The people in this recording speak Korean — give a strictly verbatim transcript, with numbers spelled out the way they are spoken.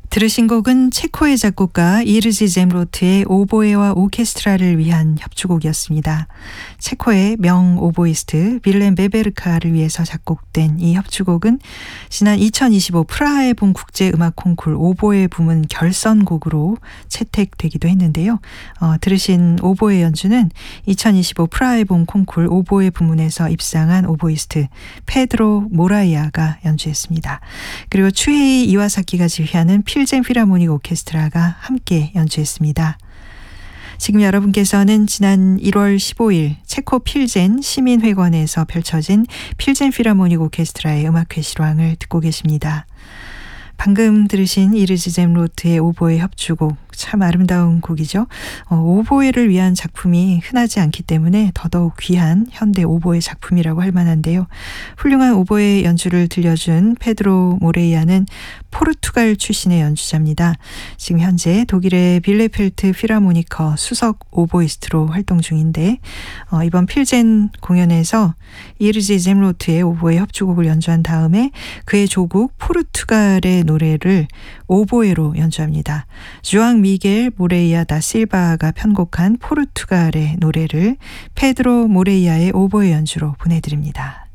들으신 곡은 체코의 작곡가 이르지 젬로트의 오보에와 오케스트라를 위한 협주곡이었습니다. 체코의 명 오보이스트 빌렘 베베르카를 위해서 작곡된 이 협주곡은 지난 이천이십오 프라하의 봄 국제음악 콩쿨 오보에 부문 결선곡으로 채택되기도 했는데요. 어, 들으신 오보에 연주는 이천이십오 프라하의 봄 콩쿨 오보에 부문에서 입상한 오보이스트 페드로 모라이아가 연주했습니다. 그리고 추헤이 이와사키가 지휘하는 필젠 필하모닉 오케스트라가 함께 연주했습니다. 지금 여러분께서는 지난 일월 십오일 체코 필젠 시민회관에서 펼쳐진 필젠 필하모닉 오케스트라의 음악회 실황을 듣고 계십니다. 방금 들으신 이르지 젬로트의 오보에 협주곡, 참 아름다운 곡이죠. 어, 오보에를 위한 작품이 흔하지 않기 때문에 더더욱 귀한 현대 오보에 작품이라고 할 만한데요. 훌륭한 오보에 연주를 들려준 페드로 모레이아는 포르투갈 출신의 연주자입니다. 지금 현재 독일의 빌레펠트 필하모니커 수석 오보이스트로 활동 중인데 어, 이번 필젠 공연에서 이르지 젬로트의 오보에 협주곡을 연주한 다음에 그의 조국 포르투갈의 노래를 오보에로 연주합니다. 주앙 미겔 모레이아 다 실바가 편곡한 포르투갈의 노래를 페드로 모레이아의 오보에 연주로 보내드립니다.